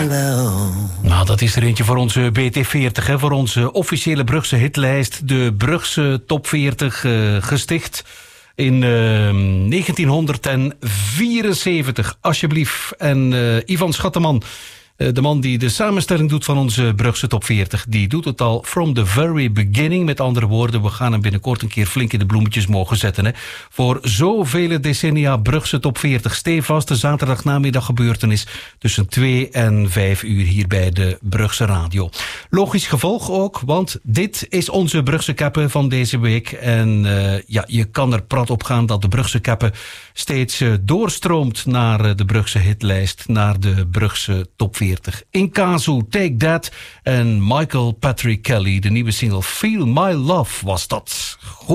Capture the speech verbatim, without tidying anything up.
Nou, dat is er eentje voor onze B T veertig, hè, voor onze officiële Brugse hitlijst. De Brugse Top veertig, uh, gesticht in uh, negentienhonderdvierenzeventig, alsjeblieft. En uh, Ivan Schatteman, de man die de samenstelling doet van onze Brugse Top veertig, die doet het al from the very beginning. Met andere woorden, we gaan hem binnenkort een keer flink in de bloemetjes mogen zetten. Hè. Voor zoveel decennia Brugse Top veertig. Stevast de zaterdagnamiddag gebeurtenis tussen twee en vijf uur hier bij de Brugse Radio. Logisch gevolg ook, want dit is onze Brugse Keppe van deze week. En uh, ja, je kan er prat op gaan dat de Brugse Keppe steeds uh, doorstroomt naar uh, de Brugse hitlijst, naar de Brugse Top veertig. In Kazu, Take That en Michael Patrick Kelly, de nieuwe single Feel My Love was dat. Goed.